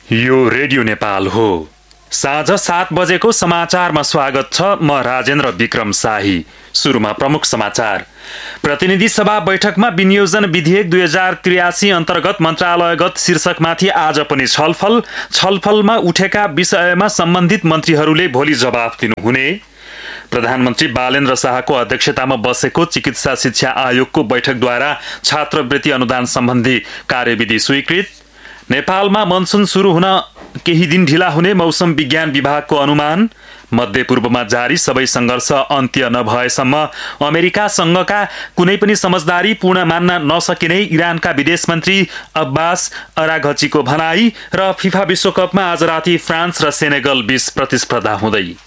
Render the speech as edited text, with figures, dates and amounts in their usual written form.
यो रेडियो नेपाल हो। साँझ 7 बजेको समाचारमा स्वागत छ। म राजेन्द्र विक्रम शाही। सुरुमा प्रमुख समाचार। प्रतिनिधि सभा बैठकमा विनियोजन विधेयक 2083 अन्तर्गत मन्त्रालयगत शीर्षकमाथि आज पनि छलफलमा उठेका विषयमा सम्बन्धित मन्त्रीहरूले भोलि जवाफ दिनुहुने। प्रधानमन्त्री बालेन्द्र शाहको अध्यक्षतामा बसेको चिकित्सा शिक्षा आयोगको बैठकद्वारा छात्रवृत्ति अनुदान सम्बन्धी कार्यविधि स्वीकृत। नेपालमा मनसुन सुरु हुन केही दिन ढिला हुने मौसम विज्ञान विभागको अनुमान। मध्यपूर्वमा जारी सबै सङ्घर्ष अन्त्य नभएसम्म अमेरिकासँगका कुनै पनि समझदारी पूर्ण मान्न नसकिने इरानका विदेश मन्त्री अब्बास अराघचीको भनाई। र फिफा विश्वकपमा आज राति फ्रान्स र सेनेगल बीच प्रतिस्पर्धा हुँदै।